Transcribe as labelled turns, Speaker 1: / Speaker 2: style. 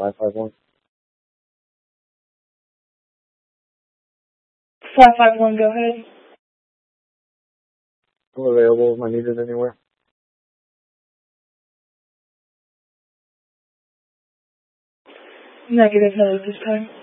Speaker 1: 551.
Speaker 2: 551, go ahead.
Speaker 1: I'm available. Am I needed anywhere?
Speaker 2: Negative, no, this time.